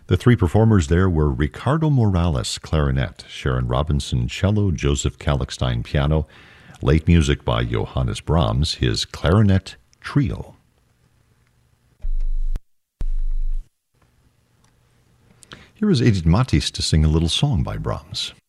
The three performers there were Ricardo Morales, clarinet, Sharon Robinson, cello, Joseph Kalkstein, piano, late music by Johannes Brahms, his clarinet trio. Here is Edith Matis to sing a little song by Brahms.